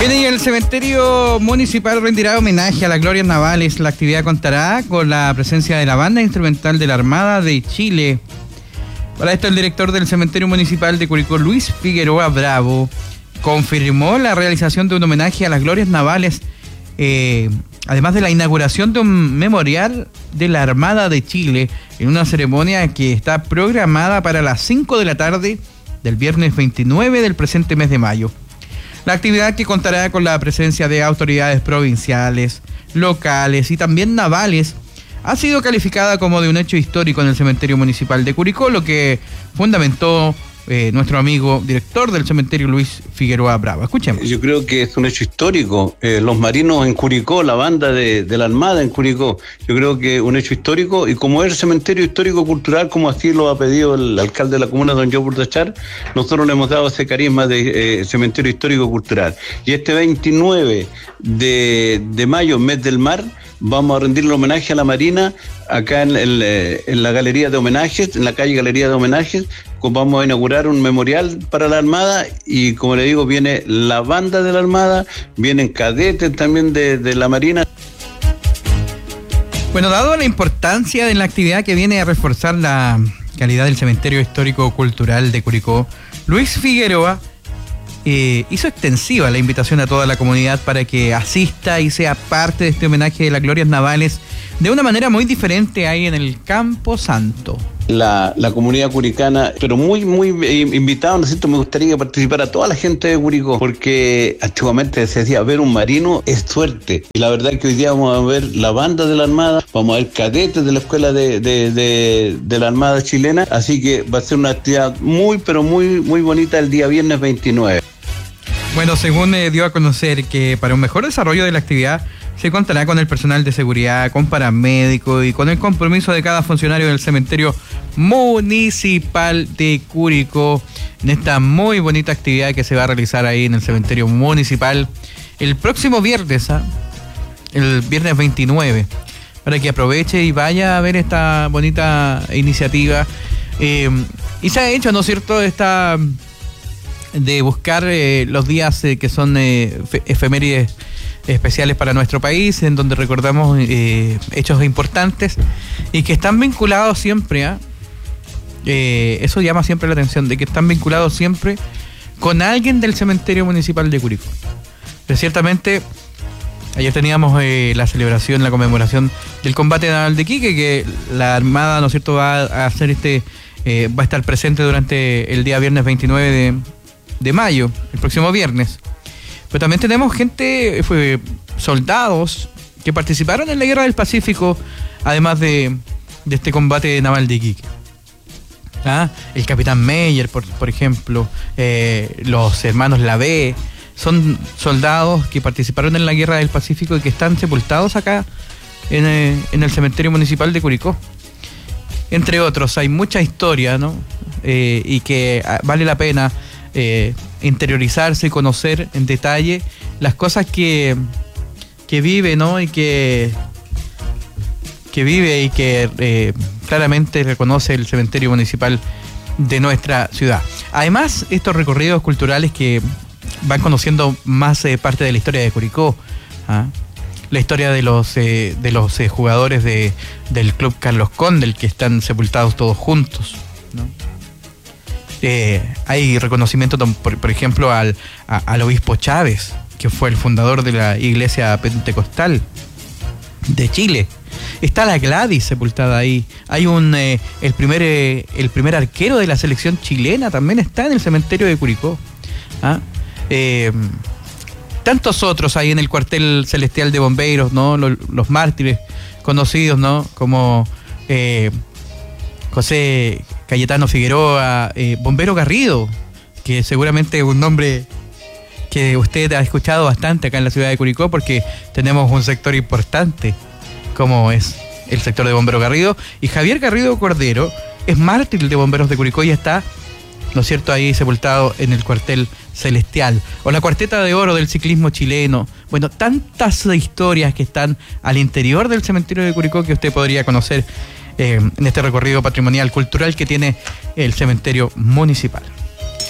Bien, y el cementerio municipal rendirá homenaje a las glorias navales. La actividad contará con la presencia de la banda instrumental de la Armada de Chile. Para esto, el director del cementerio municipal de Curicó, Luis Figueroa Bravo, confirmó la realización de un homenaje a las glorias navales, además de la inauguración de un memorial de la Armada de Chile, en una ceremonia que está programada para las 5 de la tarde del viernes 29 del presente mes de mayo. La actividad, que contará con la presencia de autoridades provinciales, locales y también navales, ha sido calificada como de un hecho histórico en el cementerio municipal de Curicó, lo que fundamentó nuestro amigo director del cementerio, Luis Figueroa Bravo. Escuchemos. Yo creo que es un hecho histórico. Los marinos en Curicó, la banda de la Armada en Curicó, yo creo que es un hecho histórico, y como es el cementerio histórico cultural, como así lo ha pedido el alcalde de la comuna, don Joe Burdachar, nosotros le hemos dado ese carisma de cementerio histórico cultural. Y este 29 de mayo, mes del mar, vamos a rendirle homenaje a la Marina acá en la galería de homenajes, en la calle Galería de Homenajes. Vamos a inaugurar un memorial para la Armada, y como le digo, viene la banda de la Armada, vienen cadetes también de la Marina. Bueno, dado la importancia de la actividad que viene a reforzar la calidad del cementerio histórico cultural de Curicó, Luis Figueroa hizo extensiva la invitación a toda la comunidad para que asista y sea parte de este homenaje de las glorias navales de una manera muy diferente ahí en el Campo Santo. La comunidad curicana, pero muy invitado, ¿no es cierto? Me gustaría que participara toda la gente de Curicó, porque antiguamente se decía, ver un marino es suerte, y la verdad es que hoy día vamos a ver la banda de la Armada, vamos a ver cadetes de la escuela de la Armada chilena, así que va a ser una actividad muy bonita el día viernes 29. Bueno, según dio a conocer que para un mejor desarrollo de la actividad se contará con el personal de seguridad, con paramédicos y con el compromiso de cada funcionario del cementerio municipal de Curicó en esta muy bonita actividad que se va a realizar ahí en el cementerio municipal el próximo viernes, el viernes 29, para que aproveche y vaya a ver esta bonita iniciativa. Y se ha hecho, ¿no es cierto?, esta de buscar los días que son efemérides especiales para nuestro país, en donde recordamos hechos importantes y que están vinculados siempre eso llama siempre la atención, de que están vinculados siempre con alguien del cementerio municipal de Curicó. Pero ciertamente ayer teníamos la celebración, la conmemoración del combate naval de Iquique, que la Armada, ¿no es cierto?, va a hacer va a estar presente durante el día viernes 29 de mayo, el próximo viernes. Pero también tenemos soldados que participaron en la Guerra del Pacífico, además de este combate naval de Iquique. El capitán Meyer, por ejemplo, los hermanos Lavé, son soldados que participaron en la Guerra del Pacífico y que están sepultados acá en el cementerio municipal de Curicó. Entre otros, hay mucha historia, ¿no? Y que vale la pena interiorizarse y conocer en detalle las cosas que vive, ¿no? Y que vive y que claramente reconoce el cementerio municipal de nuestra ciudad. Además, estos recorridos culturales que van conociendo más parte de la historia de Curicó, la historia de los jugadores del Club Carlos Condel, que están sepultados todos juntos, ¿no? Hay reconocimiento, por ejemplo, al obispo Chávez, que fue el fundador de la iglesia pentecostal de Chile. Está la Gladys sepultada ahí. Hay el primer arquero de la selección chilena también está en el cementerio de Curicó. Tantos otros ahí en el cuartel celestial de bomberos, ¿no? Los mártires conocidos, ¿no? Como José Cayetano Figueroa, Bombero Garrido, que seguramente es un nombre que usted ha escuchado bastante acá en la ciudad de Curicó, porque tenemos un sector importante como es el sector de Bombero Garrido. Y Javier Garrido Cordero es mártir de Bomberos de Curicó y está, ¿no es cierto?, ahí sepultado en el cuartel celestial. O la Cuarteta de Oro del ciclismo chileno. Bueno, tantas historias que están al interior del cementerio de Curicó que usted podría conocer en este recorrido patrimonial cultural que tiene el cementerio municipal.